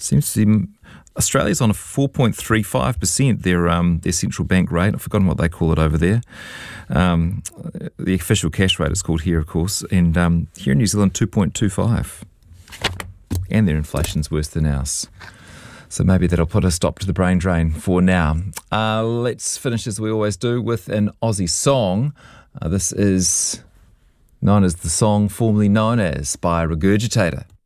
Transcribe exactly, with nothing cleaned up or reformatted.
Seems to be, Australia's on a four point three five percent, their um, their central bank rate. I've forgotten what they call it over there. Um, the official cash rate is called here, of course. And um, here in New Zealand, two point two five. And their inflation's worse than ours. So maybe that'll put a stop to the brain drain for now. Uh, let's finish, as we always do, with an Aussie song. Uh, this is known as the song formerly known as by Regurgitator.